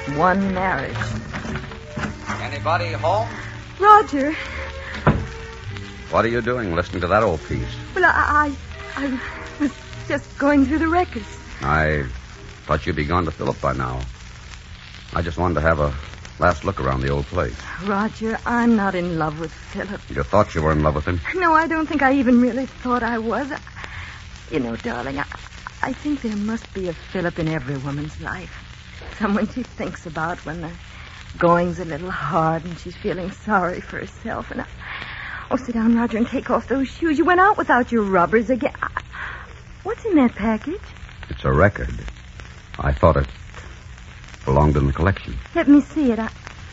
one marriage. Anybody home? Roger. What are you doing listening to that old piece? Well, I was just going through the records. I thought you'd be gone to Philip by now. I just wanted to have a last look around the old place. Roger, I'm not in love with Philip. You thought you were in love with him? No, I don't think I even really thought I was. You know, darling, I think there must be a Philip in every woman's life. Someone she thinks about when the going's a little hard and she's feeling sorry for herself. And Oh, sit down, Roger, and take off those shoes. You went out without your rubbers again. What's in that package? It's a record. I thought it belonged in the collection. Let me see it.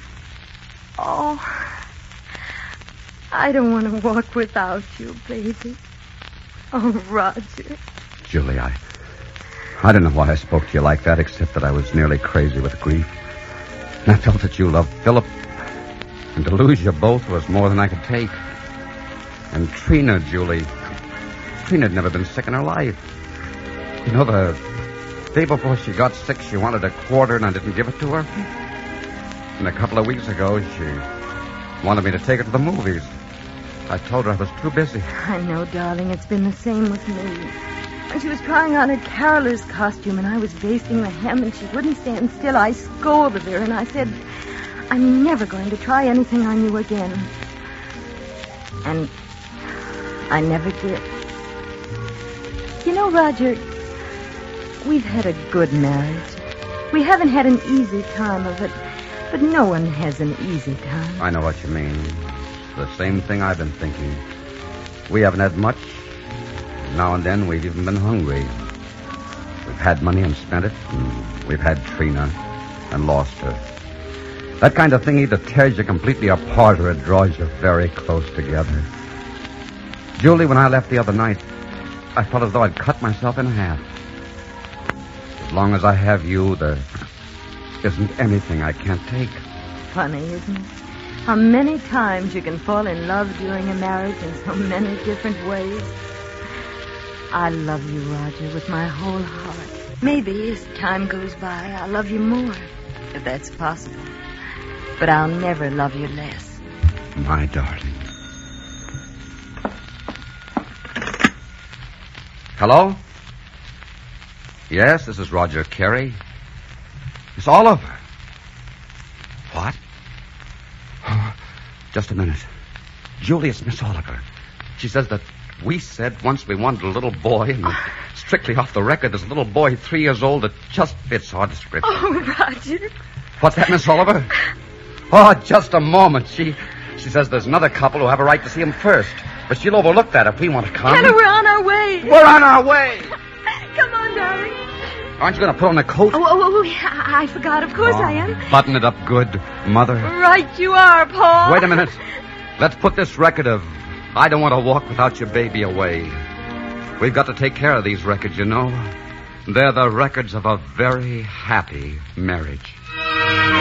I don't want to walk without you, baby. Oh, Roger. Julie, I don't know why I spoke to you like that, except that I was nearly crazy with grief. And I felt that you loved Philip. And to lose you both was more than I could take. And Trina, Julie. Trina had never been sick in her life. You know, the day before she got sick, she wanted a quarter, and I didn't give it to her. And a couple of weeks ago, she wanted me to take her to the movies. I told her I was too busy. I know, darling. It's been the same with me. When she was trying on her caroler's costume, and I was basting the hem, and she wouldn't stand still, I scolded her, and I said, I'm never going to try anything on you again. And I never did. You know, Roger, we've had a good marriage. We haven't had an easy time of it, but no one has an easy time. I know what you mean. The same thing I've been thinking. We haven't had much. Now and then we've even been hungry. We've had money and spent it, and we've had Trina and lost her. That kind of thing either tears you completely apart or it draws you very close together. Julie, when I left the other night, I felt as though I'd cut myself in half. As long as I have you, there isn't anything I can't take. Funny, isn't it? How many times you can fall in love during a marriage in so many different ways. I love you, Roger, with my whole heart. Maybe as time goes by, I'll love you more, if that's possible. But I'll never love you less. My darling. Hello? Yes, this is Roger Carey. Miss Oliver. What? Oh, just a minute. Julie, it's Miss Oliver. She says that we said once we wanted a little boy, and strictly off the record, there's a little boy 3 years old that just fits our description. Oh, Roger. What's that, Miss Oliver? Oh, just a moment. She says there's another couple who have a right to see him first. But she'll overlook that if we want to come. Hannah, we're on our way. We're on our way. Come on, darling. Aren't you going to put on a coat? Oh, I forgot. Of course I am. Button it up good, Mother. Right you are, Paul. Wait a minute. Let's put this record of I Don't Want to Walk Without Your Baby away. We've got to take care of these records, you know. They're the records of a very happy marriage.